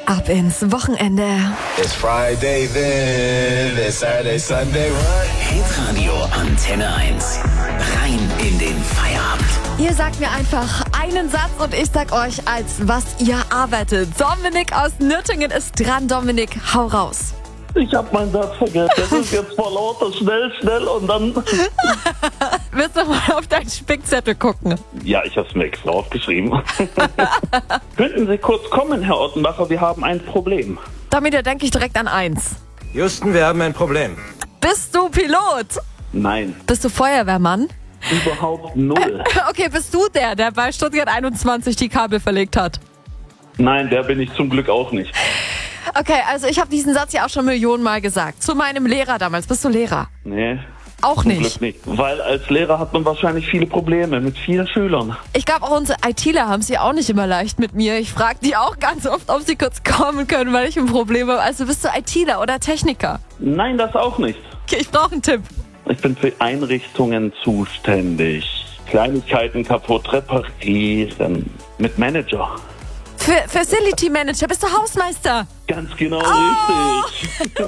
Ab ins Wochenende. It's Friday then, it's Saturday, Sunday, what? Hitradio Antenne 1. Rein in den Feierabend. Ihr sagt mir einfach einen Satz und ich sag euch, als was ihr arbeitet. Dominik aus Nürtingen ist dran. Dominik, hau raus. Ich hab meinen Satz vergessen. Das ist jetzt vor lauter schnell und dann... Willst du mal auf deinen Spickzettel gucken? Ja, ich hab's mir extra aufgeschrieben. Könnten Sie kurz kommen, Herr Ottenbacher? Wir haben ein Problem. Damit denke ich direkt an eins. Houston, wir haben ein Problem. Bist du Pilot? Nein, Bist du Feuerwehrmann? überhaupt null. Okay, bist du der bei Stuttgart 21 die Kabel verlegt hat? Nein, der bin ich zum Glück auch nicht. Okay, also ich habe diesen Satz ja auch schon Millionen Mal gesagt. Zu meinem Lehrer damals. Bist du Lehrer? Nee, Auch zum nicht. Glück nicht. Weil als Lehrer hat man wahrscheinlich viele Probleme mit vielen Schülern. Ich glaube, auch unsere ITler haben es ja auch nicht immer leicht mit mir. Ich frage die auch ganz oft, ob sie kurz kommen können, weil ich ein Problem habe. Also bist du ITler oder Techniker? Nein, das auch nicht. Okay, ich brauche einen Tipp. Ich bin für Einrichtungen zuständig. Kleinigkeiten kaputt reparieren. Mit Manager. Für Facility Manager, bist du Hausmeister? Ganz genau richtig.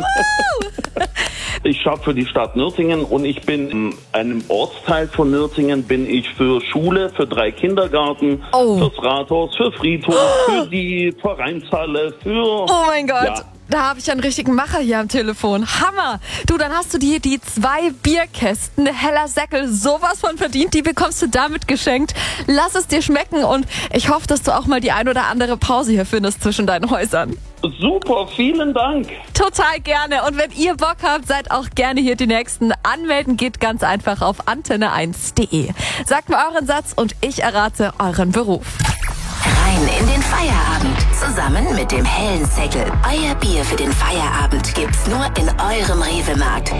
Ich schaue für die Stadt Nürtingen und ich bin in einem Ortsteil von Nürtingen bin ich für Schule, für 3 Kindergarten, fürs Rathaus, für Friedhof, für die Vereinshalle, für... Oh mein Gott. Ja. Da habe ich einen richtigen Macher hier am Telefon. Hammer! Du, dann hast du dir die 2 Bierkästen Heller Säckel sowas von verdient. Die bekommst du damit geschenkt. Lass es dir schmecken und ich hoffe, dass du auch mal die ein oder andere Pause hier findest zwischen deinen Häusern. Super, vielen Dank. Total gerne. Und wenn ihr Bock habt, seid auch gerne hier die Nächsten. Anmelden geht ganz einfach auf antenne1.de. Sagt mir euren Satz und ich errate euren Beruf. Rein in den Feierabend. Zusammen mit dem hellen Säckel. Euer Bier für den Feierabend gibt's nur in eurem Rewe-Markt.